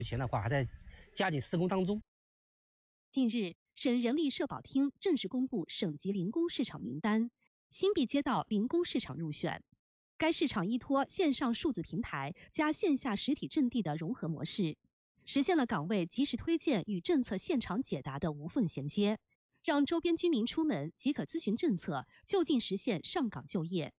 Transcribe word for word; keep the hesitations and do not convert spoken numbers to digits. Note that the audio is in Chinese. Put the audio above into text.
目前的话还在加紧施工当中。 近日，省人力社保厅正式公布省级零工市场名单，新毕街道零工市场入选。该市场依托线上数字平台加线下实体阵地的融合模式，实现了岗位及时推荐与政策现场解答的无缝衔接，让周边居民出门即可咨询政策，就近实现上岗就业。